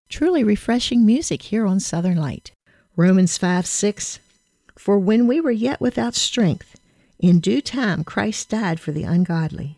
Truly refreshing music here on Southern Light. Romans 5:6. For when we were yet without strength, in due time Christ died for the ungodly.